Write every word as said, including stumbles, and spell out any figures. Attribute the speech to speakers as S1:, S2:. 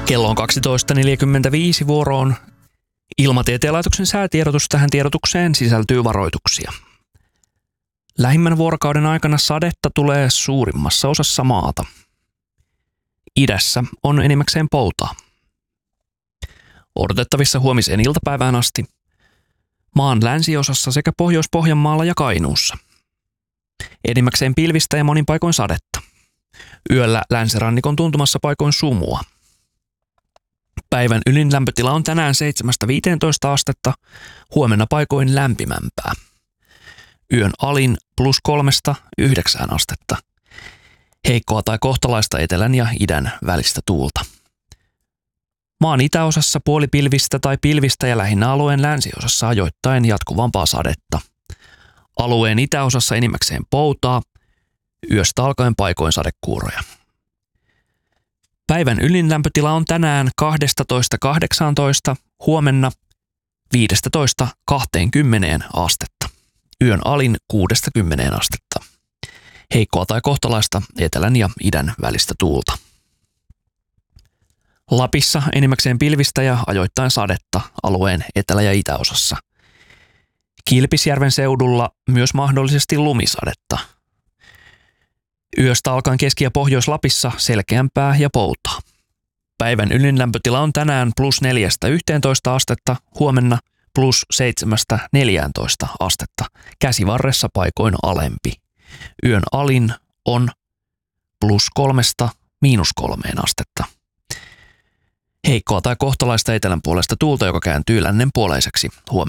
S1: Kello on kaksitoista neljäkymmentäviisi vuoroon. Ilmatieteen laitoksen säätiedotus. Tähän tiedotukseen sisältyy varoituksia. Lähimmän vuorokauden aikana sadetta tulee suurimmassa osassa maata. Idässä on enimmäkseen poutaa. Odotettavissa huomiseen iltapäivään asti. Maan länsiosassa sekä Pohjois-Pohjanmaalla ja Kainuussa. Enimmäkseen pilvistä ja monin paikoin sadetta. Yöllä länsirannikon tuntumassa paikoin sumua. Päivän ylin lämpötila on tänään seitsemästä viiteentoista astetta, huomenna paikoin lämpimämpää. Yön alin plus kolmesta yhdeksään astetta. Heikkoa tai kohtalaista etelän ja idän välistä tuulta. Maan itäosassa puolipilvistä tai pilvistä ja lähinnä alueen länsiosassa ajoittain jatkuvampaa sadetta. Alueen itäosassa enimmäkseen poutaa, yöstä alkaen paikoin sadekuuroja. Päivän ylin lämpötila on tänään kaksitoista kahdeksantoista, huomenna viisitoista kaksikymmentä astetta. Yön alin kuudesta kymmeneen astetta. Heikkoa tai kohtalaista etelän ja idän välistä tuulta. Lapissa enimmäkseen pilvistä ja ajoittain sadetta alueen etelä- ja itäosassa. Kilpisjärven seudulla myös mahdollisesti lumisadetta. Yöstä alkaen Keski- ja Pohjois-Lapissa selkeämpää ja poutaa. Päivän ylin lämpötila on tänään plus neljästä yhteentoista astetta, huomenna plus seitsemästä neljääntoista astetta, käsivarressa paikoin alempi. Yön alin on plus kolmesta miinus kolmeen astetta. Heikkoa tai kohtalaista etelän puolesta tuulta, joka kääntyy lännen puoleiseksi huomenna.